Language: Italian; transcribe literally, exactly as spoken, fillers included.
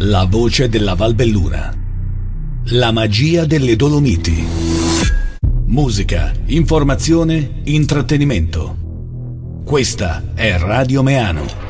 La voce della Valbelluna. La magia delle Dolomiti. Musica, informazione, intrattenimento. Questa è Radio Meano.